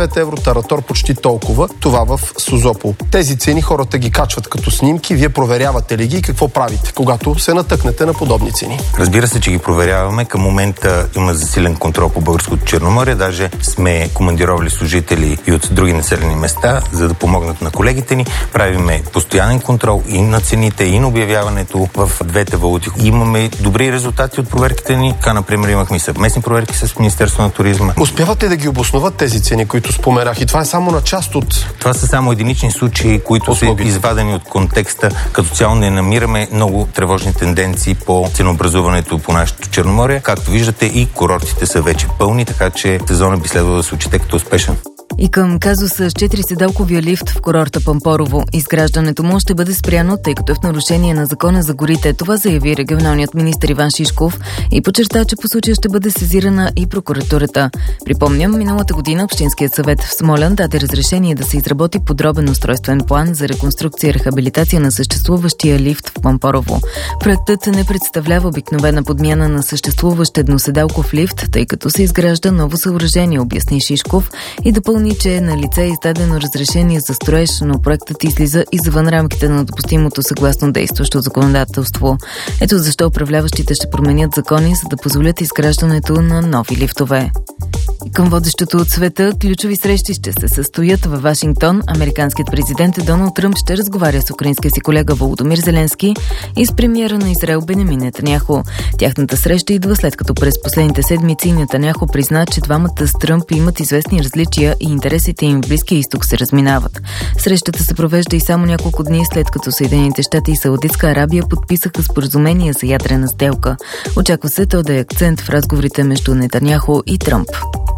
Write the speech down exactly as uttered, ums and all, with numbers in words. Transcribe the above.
девет евро, Таратор почти толкова, това в Созопол. Тези цени хората ги качват като снимки, вие проверявате ли ги и какво правите, когато се натъкнете на подобни цени? Разбира се, че ги проверяваме. Към момента има засилен контрол по българското Черноморие, даже сме командировали служители и от други населени места, за да помогнат на колегите ни. Правиме постоянен контрол и на цените, и на обявяването в двете валути. Имаме добри резултати от проверките ни. Така, например, имахме и съвместни проверки с Министерството на туризма. Успявате да ги обосноват тези цени, които споменах? И това е само на част от... Това са само единични случаи, които услуги са извадени от контекста. Като цяло не намираме много тревожни тенденции по ценообразуването по нашето Черноморие. Както виждате, и курортите са вече пълни, така че сезонът би следвало да се отчете като успешен. И към казуса с четириседалковия лифт в курорта Пампорово. Изграждането му ще бъде спряно, тъй като е в нарушение на закона за горите. Това заяви регионалният министър Иван Шишков и подчерта, че по случая ще бъде сезирана и прокуратурата. Припомням, миналата година Общинският съвет в Смолян даде разрешение да се изработи подробен устройствен план за реконструкция и рехабилитация на съществуващия лифт в Пампорово. Проектът не представлява обикновена подмяна на съществуващ едноседалков лифт, тъй като се изгражда ново съоръжение, обясни Шишков и допълни, че е на лице издадено разрешение за строеж, но проектът излиза извън рамките на допустимото съгласно действащо законодателство. Ето защо управляващите ще променят закони, за да позволят изграждането на нови лифтове. И към водещото от света, ключови срещи ще се състоят във Вашингтон. Американският президент Доналд Тръмп ще разговаря с украинския си колега Володомир Зеленски и с премиера на Израел Бенямин Нетаняху. Тяхната среща идва след като през последните седмици Нетаняху призна, че двамата с Тръмп имат известни различия и интересите им в Близкия изток се разминават. Срещата се провежда и само няколко дни след като Съединените щати и Саудитска Арабия подписаха споразумение за ядрена сделка. Очаква се то да е акцент в разговорите между Нетаняху и Тръмп.